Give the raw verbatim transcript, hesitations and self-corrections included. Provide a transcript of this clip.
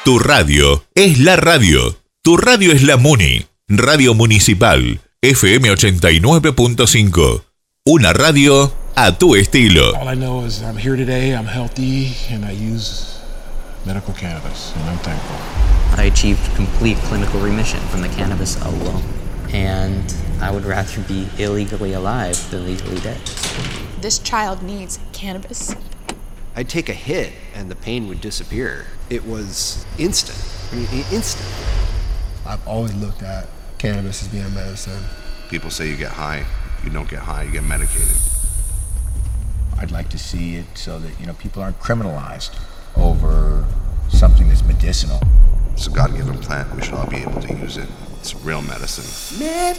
Tu radio es la radio. Tu radio es la Muni. Radio Municipal. F M ochenta y nueve punto cinco. Una radio a tu estilo. All I know is I'm here today, I'm healthy, and I use medical cannabis, and I'm thankful. I achieved complete clinical remission from the cannabis alone. And I would rather be illegally alive than legally dead. This child needs cannabis. I'd take a hit and the pain would disappear. It was instant. I mean, instant. I've always looked at cannabis as being a medicine. People say you get high. You don't get high, you get medicated. I'd like to see it so that, you know, people aren't criminalized over something that's medicinal. It's a God-given plant. We should all be able to use it. It's real medicine.